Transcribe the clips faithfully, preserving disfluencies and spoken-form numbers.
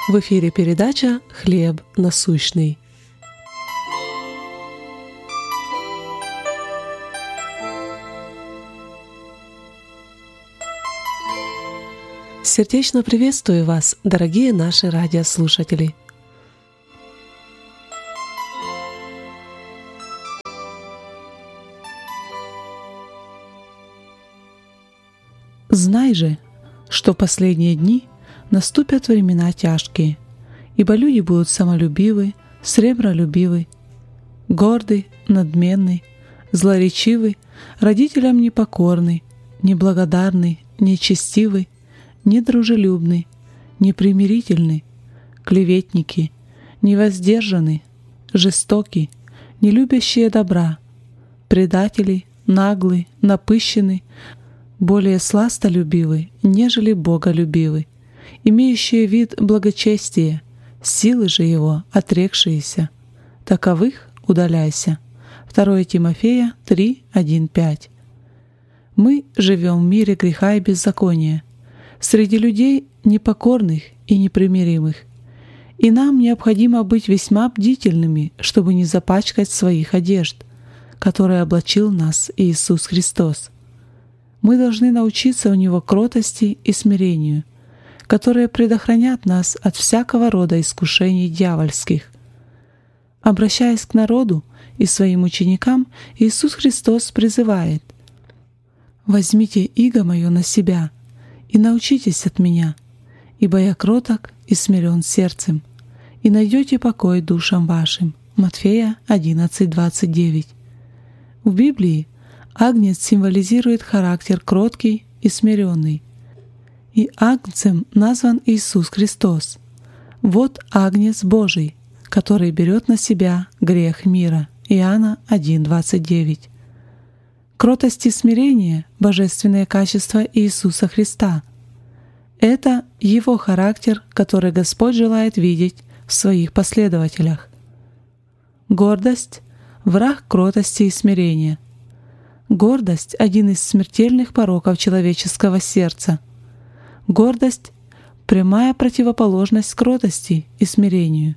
В эфире передача «Хлеб насущный». Сердечно приветствую вас, дорогие наши радиослушатели. Знай же, что в последние дни наступят времена тяжкие, ибо люди будут самолюбивы, сребролюбивы, горды, надменны, злоречивы, родителям непокорны, неблагодарны, нечестивы, недружелюбны, непримирительны, клеветники, невоздержаны, жестоки, нелюбящие добра, предатели, наглы, напыщены, более сластолюбивы, нежели боголюбивы, имеющие вид благочестия, силы же его отрекшиеся. Таковых удаляйся. второе Тимофея три, один, пять. Мы живем в мире греха и беззакония, среди людей непокорных и непримиримых, и нам необходимо быть весьма бдительными, чтобы не запачкать своих одежд, которые облачил нас Иисус Христос. Мы должны научиться у Него кротости и смирению, которые предохранят нас от всякого рода искушений дьявольских. Обращаясь к народу и своим ученикам, Иисус Христос призывает: «Возьмите иго мое на себя и научитесь от меня, ибо я кроток и смирен сердцем, и найдете покой душам вашим». Матфея одиннадцать, двадцать девять. В Библии агнец символизирует характер кроткий и смиренный, и агнцем назван Иисус Христос. Вот агнец Божий, который берет на себя грех мира. Иоанна один, двадцать девять. Кротость и смирение — божественные качества Иисуса Христа. Это Его характер, который Господь желает видеть в Своих последователях. Гордость — враг кротости и смирения. Гордость — один из смертельных пороков человеческого сердца. Гордость — прямая противоположность кротости и смирению.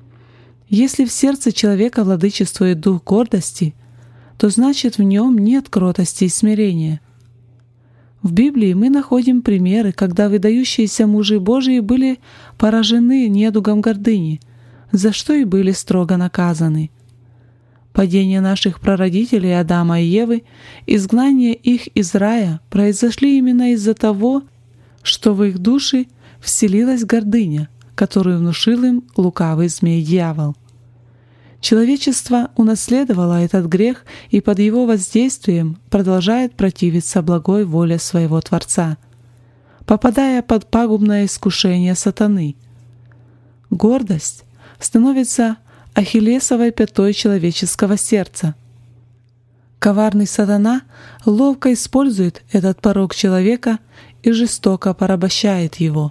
Если в сердце человека владычествует дух гордости, то значит в нем нет кротости и смирения. В Библии мы находим примеры, когда выдающиеся мужи Божии были поражены недугом гордыни, за что и были строго наказаны. Падение наших прародителей Адама и Евы, изгнание их из рая произошли именно из-за того, что в их души вселилась гордыня, которую внушил им лукавый змей-дьявол. Человечество унаследовало этот грех и под его воздействием продолжает противиться благой воле своего Творца, попадая под пагубное искушение сатаны. Гордость становится ахиллесовой пятой человеческого сердца. Коварный сатана ловко использует этот порок человека и жестоко порабощает его.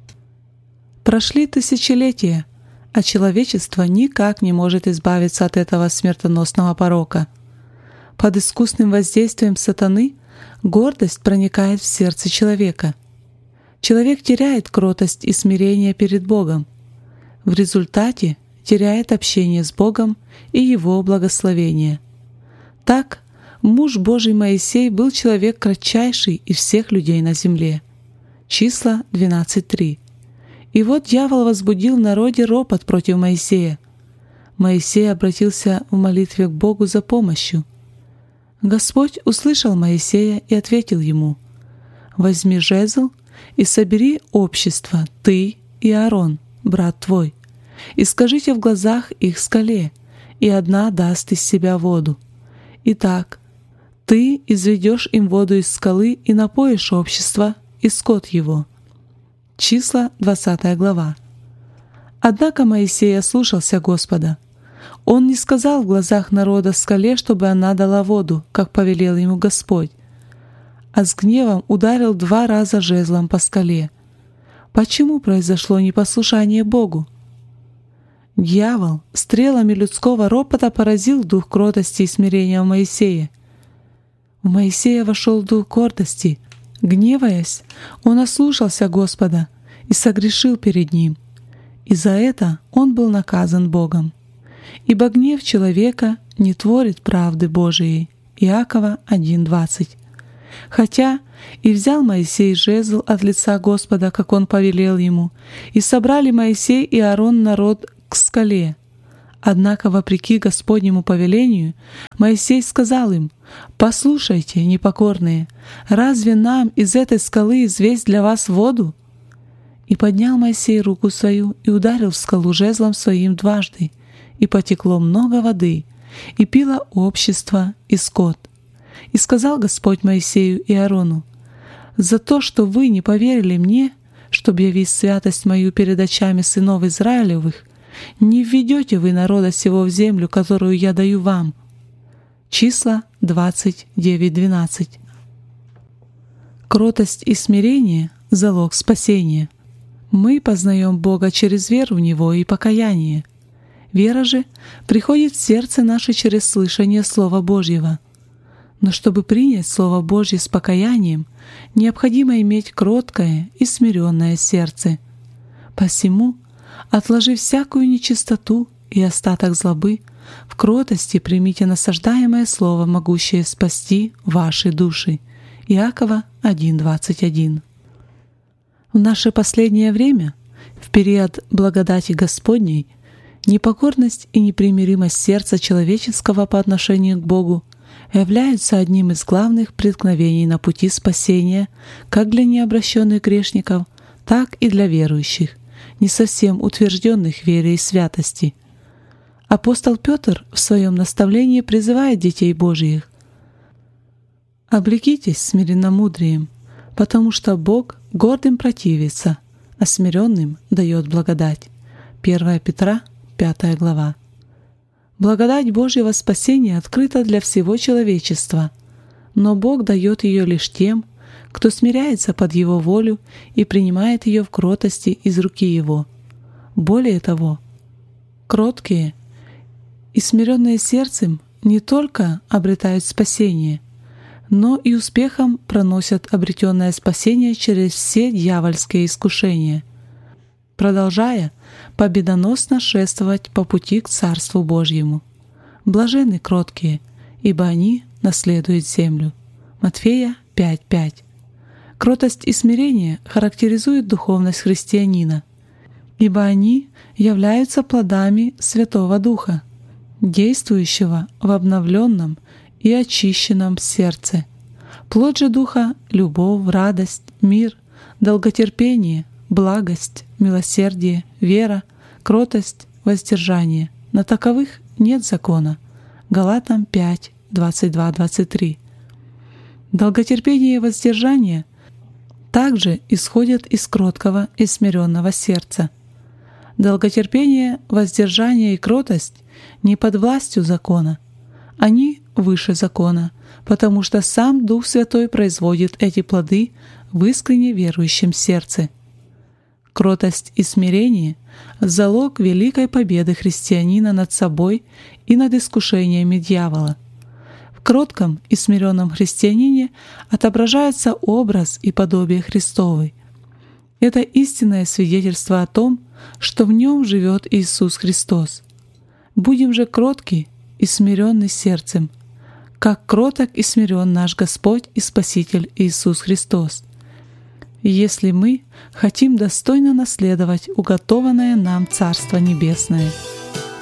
Прошли тысячелетия, а человечество никак не может избавиться от этого смертоносного порока. Под искусным воздействием сатаны гордость проникает в сердце человека. Человек теряет кротость и смирение перед Богом. В результате теряет общение с Богом и Его благословение. Так, муж Божий Моисей был человек кратчайший из всех людей на земле. Числа двенадцать три. И вот дьявол возбудил в народе ропот против Моисея. Моисей обратился в молитве к Богу за помощью. Господь услышал Моисея и ответил ему: «Возьми жезл и собери общество, ты и Аарон, брат твой, и скажите в глазах их скале, и одна даст из себя воду. Итак, ты изведешь им воду из скалы и напоишь общество и скот его». Числа двадцатая глава. Однако Моисей ослушался Господа. Он не сказал в глазах народа скале, чтобы она дала воду, как повелел ему Господь, а с гневом ударил два раза жезлом по скале. Почему произошло непослушание Богу? Дьявол стрелами людского ропота поразил дух кротости и смирения в Моисее. В Моисея вошел дух гордости. Гневаясь, он ослушался Господа и согрешил перед Ним. и за это он был наказан Богом. Ибо гнев человека не творит правды Божией. Иакова один двадцать. Хотя и взял Моисей жезл от лица Господа, как он повелел ему, и собрали Моисей и Аарон народ к скале. Однако, вопреки Господнему повелению, Моисей сказал им: «Послушайте, непокорные, разве нам из этой скалы известь для вас воду?» И поднял Моисей руку свою и ударил в скалу жезлом своим дважды, и потекло много воды, и пило общество и скот. И сказал Господь Моисею и Аарону: «За то, что вы не поверили мне, чтоб явить святость мою перед очами сынов Израилевых, не введете вы народа сего в землю, которую я даю вам». Числа двадцать девять двенадцать. Кротость и смирение — залог спасения. Мы познаем Бога через веру в Него и покаяние. Вера же приходит в сердце наше через слышание Слова Божьего. Но чтобы принять Слово Божье с покаянием, необходимо иметь кроткое и смиренное сердце. Посему, отложив всякую нечистоту и остаток злобы, в кротости примите насаждаемое Слово, могущее спасти ваши души. Иакова один двадцать один. В наше последнее время, в период благодати Господней, непокорность и непримиримость сердца человеческого по отношению к Богу являются одним из главных преткновений на пути спасения как для необращенных грешников, так и для верующих, не совсем утвержденных в вере и святости. Апостол Петр в своем наставлении призывает детей Божьих: «Облекитесь смиренномудрием, потому что Бог гордым противится, а смиренным дает благодать». первое Петра, пятая глава. Благодать Божьего спасения открыта для всего человечества, но Бог дает ее лишь тем, кто смиряется под Его волю и принимает ее в кротости из руки Его. Более того, кроткие и смиренные сердцем не только обретают спасение, но и успехом проносят обретенное спасение через все дьявольские искушения, продолжая победоносно шествовать по пути к Царству Божьему. Блаженны кроткие, ибо они наследуют землю. Матфея пять пять. Кротость и смирение характеризуют духовность христианина, ибо они являются плодами Святого Духа, действующего в обновленном и очищенном сердце. Плод же Духа — любовь, радость, мир, долготерпение, благость, милосердие, вера, кротость, воздержание. На таковых нет закона. Галатам пять двадцать два двадцать три. Долготерпение и воздержание также исходят из кроткого и смиренного сердца. Долготерпение, воздержание и кротость не под властью закона. Они выше закона, потому что сам Дух Святой производит эти плоды в искренне верующем сердце. Кротость и смирение — залог великой победы христианина над собой и над искушениями дьявола. В кротком и смиренном христианине отображается образ и подобие Христовы. Это истинное свидетельство о том, что в нем живет Иисус Христос. Будем же кротки и смиренны сердцем, как кроток и смирен наш Господь и Спаситель Иисус Христос, если мы хотим достойно наследовать уготованное нам Царство Небесное.